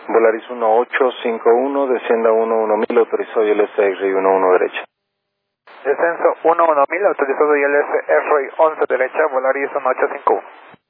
Volaris 1851, descienda 11000, autorizado ILS X-Ray 11 derecha. Descenso 11000, autorizado ILS X-Ray 11 derecha, Volaris 1851.